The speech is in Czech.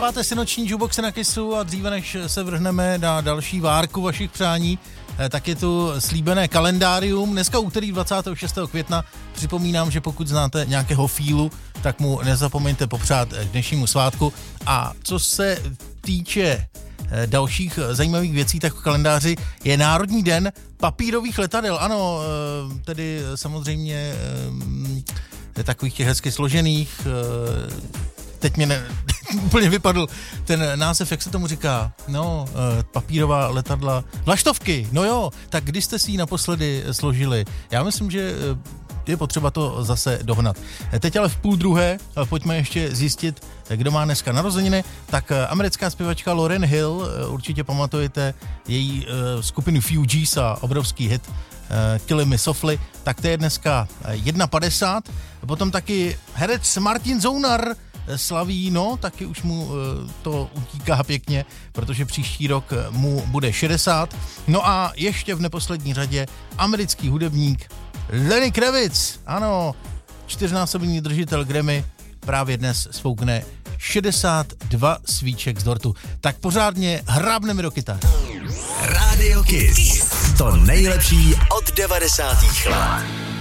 Dáváte si noční jukeboxy na Kissu a dříve než se vrhneme na další várku vašich přání, tak je tu slíbené kalendárium. Dneska úterý 26. května. Připomínám, že pokud znáte nějakého fílu, tak mu nezapomeňte popřát k dnešnímu svátku. A co se týče dalších zajímavých věcí, tak v kalendáři je Národní den papírových letadel. Ano, tedy samozřejmě takových těch hezky složených. Teď mě úplně vypadl ten název, jak se tomu říká. No, papírová letadla. Vlaštovky, no jo. Tak kdy jste si ji naposledy složili? Já myslím, že je potřeba to zase dohnat. Teď ale v 12:30 pojďme ještě zjistit, kdo má dneska narozeniny. Tak americká zpěvačka Lauryn Hill, určitě pamatujete její skupinu Fugees a obrovský hit Killing Me Softly, tak to je dneska 51. Potom taky herec Martin Zounar slaví, no, taky už mu to utíká pěkně, protože příští rok mu bude 60. No a ještě v neposlední řadě americký hudebník Lenny Kravitz, ano, 4násobný držitel Grammy, právě dnes spoukne 62 svíček z dortu. Tak pořádně hrábneme do kytar. Radio Kiss. To nejlepší od 90. let.